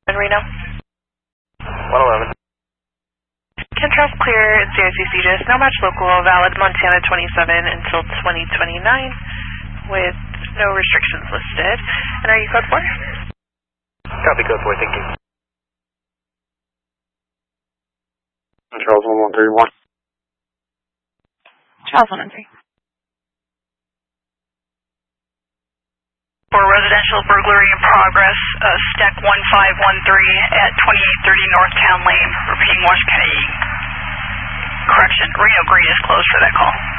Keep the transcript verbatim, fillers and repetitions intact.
Reno. one eleven. Contrast clear at C I C C J S, no match local, valid Montana twenty-seven until twenty twenty-nine with no restrictions listed. And are you code four? Copy code four, thank you. Charles one one three one. Charles one one three. For residential burglary in progress, uh, stack one five one three at twenty-eight thirty North Town Lane, repeating Washington County. Correction, Reno Green is closed for that call.